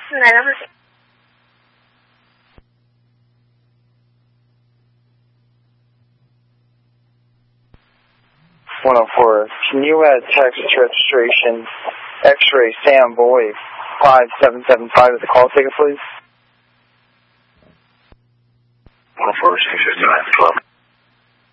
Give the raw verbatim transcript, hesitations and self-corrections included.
四百两百。 one oh four, can you add text registration X-ray Sam Boy five seven seven five to the call ticket, please? one oh four, six fifty-nine, twelve.